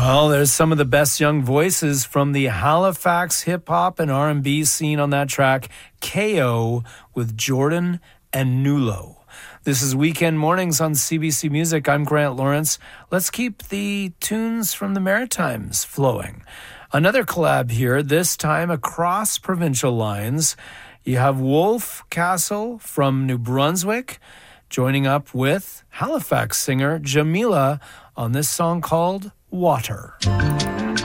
Well, there's some of the best young voices from the Halifax hip-hop and R&B scene on that track, KO with Jordan and Nulo. This is Weekend Mornings on CBC Music. I'm Grant Lawrence. Let's keep the tunes from the Maritimes flowing. Another collab here, this time across provincial lines. You have Wolf Castle from New Brunswick joining up with Halifax singer Jamila on this song called Water.